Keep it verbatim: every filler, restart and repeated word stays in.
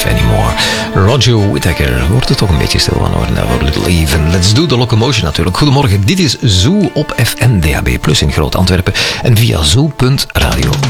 life anymore. Roger Whittaker, wordt er toch een beetje stil van hoor. Never Little Even. Let's do the locomotion natuurlijk. Goedemorgen, dit is Zoo op F M, D A B plus in Groot Antwerpen en via zoo punt radio.